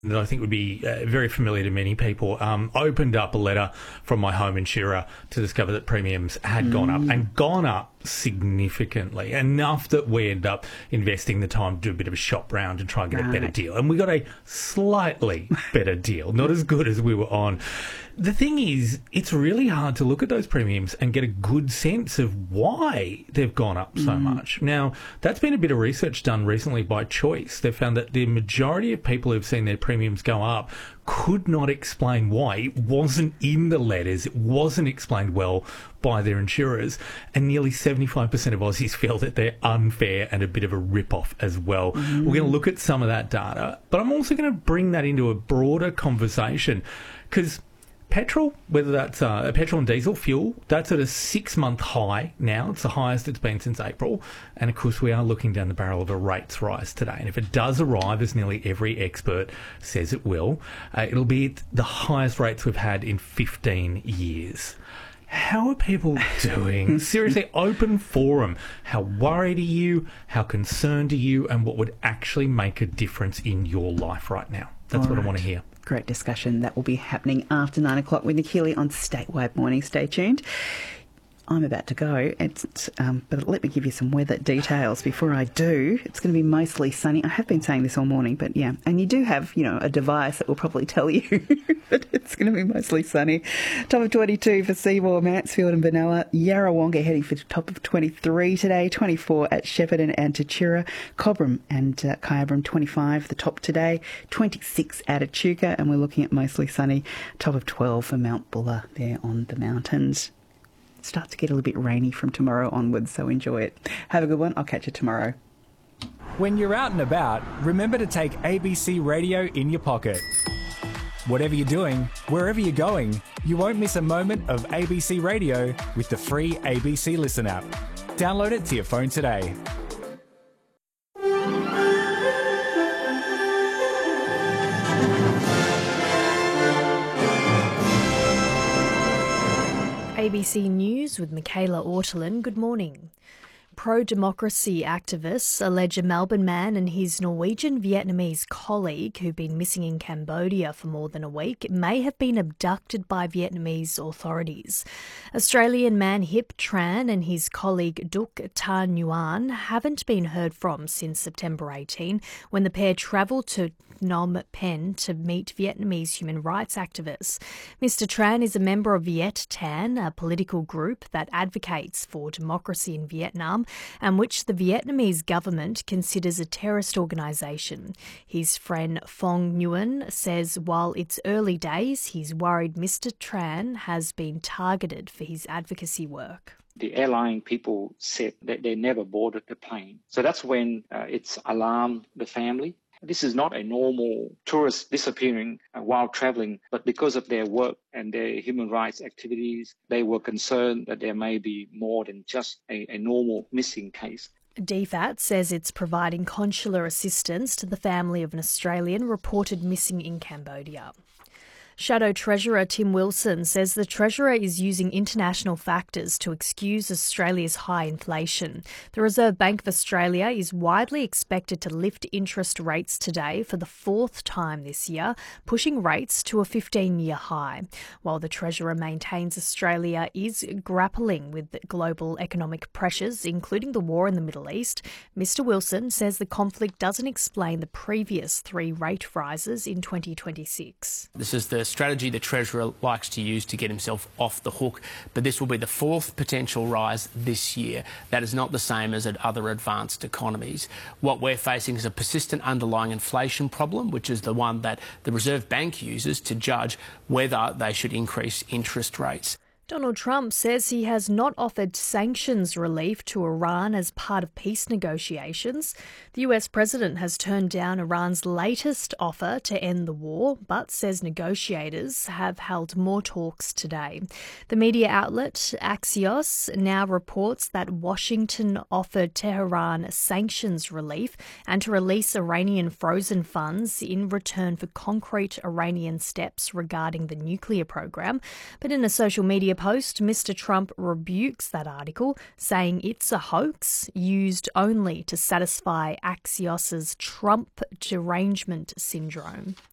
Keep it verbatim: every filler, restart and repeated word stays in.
that I think would be uh, very familiar to many people, um, opened up a letter from my home insurer to discover that premiums had mm. gone up and gone up significantly, enough that we ended up investing the time to do a bit of a shop round and try and get right. a better deal. And we got a slightly better deal, not as good as we were on. The thing is, it's really hard to look at those premiums and get a good sense of why they've gone up so mm. much. Now, that's been a bit of research done recently by Choice. They've found that the majority of people who've seen their premiums go up could not explain why. It wasn't in the letters. It wasn't explained well by their insurers. And nearly seventy-five percent of Aussies feel that they're unfair and a bit of a rip-off as well. Mm. We're going to look at some of that data, but I'm also going to bring that into a broader conversation because petrol, whether that's uh, petrol and diesel fuel, that's at a six-month high now. It's the highest it's been since April. And, of course, we are looking down the barrel of a rates rise today. And if it does arrive, as nearly every expert says it will, uh, it'll be at the highest rates we've had in fifteen years. How are people doing? Seriously, open forum. How worried are you? How concerned are you? And what would actually make a difference in your life right now? That's All what right. I want to hear. Great discussion. That will be happening after nine o'clock with Nick Healy on Statewide Morning. Stay tuned. I'm about to go, it's, um, but let me give you some weather details before I do. It's going to be mostly sunny. I have been saying this all morning, but yeah. And you do have, you know, a device that will probably tell you that it's going to be mostly sunny. Top of twenty-two for Seymour, Mansfield and Benalla. Yarrawonga heading for the top of twenty-three today. twenty-four at Shepparton and Tatura. Cobram and uh, Kyabram twenty-five, the top today. twenty-six at Echuca, and we're looking at mostly sunny. Top of twelve for Mount Buller there on the mountains. Starts to get a little bit rainy from tomorrow onwards, so enjoy it. Have a good one. I'll catch you tomorrow. When you're out and about, remember to take A B C Radio in your pocket. Whatever you're doing, wherever you're going, you won't miss a moment of A B C Radio with the free A B C Listen app. Download it to your phone today. A B C News with Michaela Ortolin. Good morning. Pro-democracy activists allege a Melbourne man and his Norwegian-Vietnamese colleague, who've been missing in Cambodia for more than a week, may have been abducted by Vietnamese authorities. Australian man Hip Tran and his colleague Duc Ta Nguyen haven't been heard from since September eighteenth, when the pair travelled to Phnom Penh to meet Vietnamese human rights activists. Mister Tran is a member of Viet Thanh, a political group that advocates for democracy in Vietnam and which the Vietnamese government considers a terrorist organisation. His friend Phong Nguyen says while it's early days, he's worried Mister Tran has been targeted for his advocacy work. The airline people said that they never boarded the plane. So that's when uh, it's alarmed the family. This is not a normal tourist disappearing uh, while traveling, but because of their work and their human rights activities, they were concerned that there may be more than just a, a normal missing case. D FAT says it's providing consular assistance to the family of an Australian reported missing in Cambodia. Shadow Treasurer Tim Wilson says the Treasurer is using international factors to excuse Australia's high inflation. The Reserve Bank of Australia is widely expected to lift interest rates today for the fourth time this year, pushing rates to a fifteen-year high. While the Treasurer maintains Australia is grappling with global economic pressures, including the war in the Middle East, Mister Wilson says the conflict doesn't explain the previous three rate rises in twenty twenty-six. This is the strategy the Treasurer likes to use to get himself off the hook, but this will be the fourth potential rise this year. That is not the same as at other advanced economies. What we're facing is a persistent underlying inflation problem, which is the one that the Reserve Bank uses to judge whether they should increase interest rates. Donald Trump says he has not offered sanctions relief to Iran as part of peace negotiations. The U S president has turned down Iran's latest offer to end the war, but says negotiators have held more talks today. The media outlet Axios now reports that Washington offered Tehran sanctions relief and to release Iranian frozen funds in return for concrete Iranian steps regarding the nuclear program. But in a social media post, Mister Trump rebukes that article, saying it's a hoax used only to satisfy Axios's Trump derangement syndrome.